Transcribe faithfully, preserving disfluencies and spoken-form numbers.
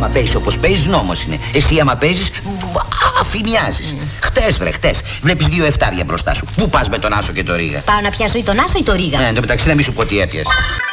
άμα παίζεις όπως παίζεις, νόμος είναι. Εσύ άμα παίζεις, αφηνιάζεις. Mm. Χτες βρε, χτες. Βλέπεις δύο εφτάρια μπροστά σου. Πού πας με τον Άσο και το Ρίγα? Πάω να πιάσω ή τον Άσο ή το Ρίγα. Ναι, εν τω μεταξύ να μην σου πω τι έπιασες.